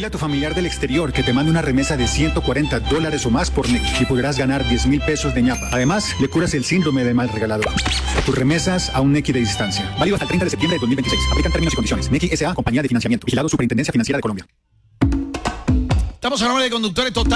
Dile a tu familiar del exterior que te mande una remesa de $140 o más por Nequi y podrás ganar 10,000 pesos de ñapa. Además, le curas el síndrome de mal regalador. Tus remesas a un Nequi de distancia. Válido hasta el 30 de septiembre de 2026. Aplican términos y condiciones. Nequi S.A. Compañía de Financiamiento. Vigilado Superintendencia Financiera de Colombia. Estamos a nombre de Conductores Total.